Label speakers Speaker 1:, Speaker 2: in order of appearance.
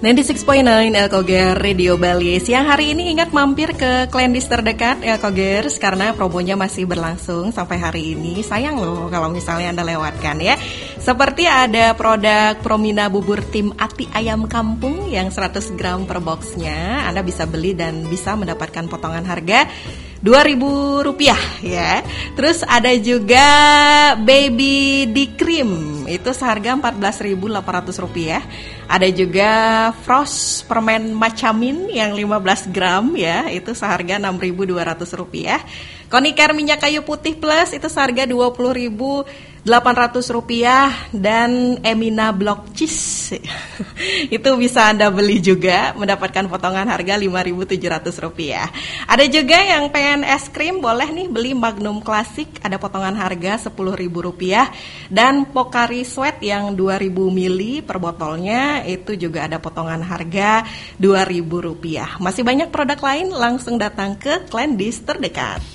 Speaker 1: 96.9 Elkoger Radio Bali. Siang hari ini ingat mampir ke Klendis terdekat Elkogers karena promonya masih berlangsung sampai hari ini. Sayang loh kalau misalnya Anda lewatkan ya. Seperti ada produk Promina bubur tim ati ayam kampung yang 100 gram per boxnya. Anda bisa beli dan bisa mendapatkan potongan harga Rp2.000 ya. Terus ada juga baby di cream, itu seharga Rp14.800. Ada juga frost permen macamin yang 15 gram ya, itu seharga Rp6.200. Konicare minyak kayu putih plus itu seharga Rp20.800 dan Emina block cheese itu bisa Anda beli juga mendapatkan potongan harga Rp5.700. Ada juga yang pengen es krim, boleh nih beli Magnum Classic, ada potongan harga Rp10.000 dan Pocari Sweat yang 2000 ml per botolnya itu juga ada potongan harga Rp2.000. Masih banyak produk lain, langsung datang ke Klendis terdekat.